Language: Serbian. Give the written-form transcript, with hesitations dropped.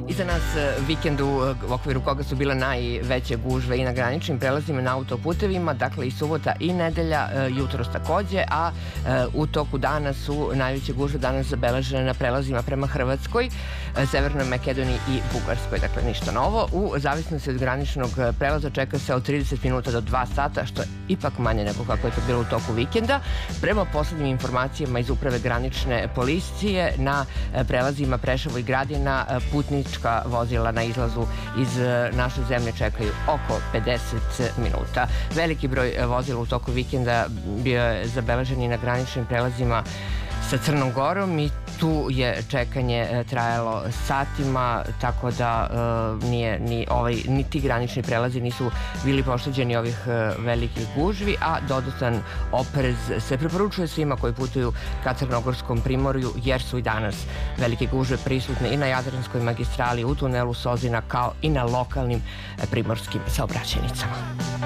Iza nas vikend u okviru koga su bile najveće gužve i na graničnim prelazima na autoputevima, dakle i subota i nedelja, jutros takođe, a u toku dana su najveće gužve danas zabeležene na prelazima prema Hrvatskoj, Severnoj Makedoniji i Bugarskoj, dakle ništa novo. U zavisnosti od graničnog prelaza čeka se od 30 minuta do 2 sata, što je ipak manje nego kako je to bilo u toku vikenda. Prema poslednjim informacijama iz Uprave granične policije, na prelazima Preševo i Gradina putnička vozila na izlazu iz naše zemlje čekaju oko 50 minuta. Veliki broj vozila u toku vikenda bio je zabeležen i na graničnim prelazima sa Crnom Gorom i tu je čekanje trajalo satima, tako da ni ti granični prelazi nisu bili pošteđeni ovih velikih gužvi, a dodatan oprez se preporučuje svima koji putuju ka Crnogorskom primorju, jer su i danas velike gužve prisutne i na Jadranskoj magistrali, u tunelu Sozina, kao i na lokalnim primorskim saobraćajnicama.